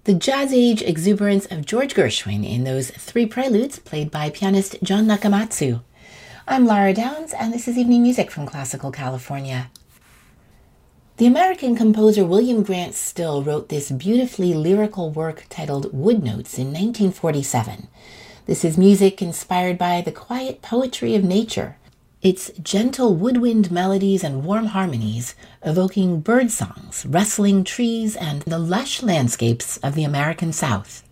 The jazz-age exuberance of George Gershwin in those three preludes played by pianist John Nakamatsu. I'm Lara Downs, and this is Evening Music from Classical California. The American composer William Grant Still wrote this beautifully lyrical work titled Woodnotes in 1947. This is music inspired by the quiet poetry of nature, its gentle woodwind melodies and warm harmonies evoking bird songs, rustling trees, and the lush landscapes of the American South.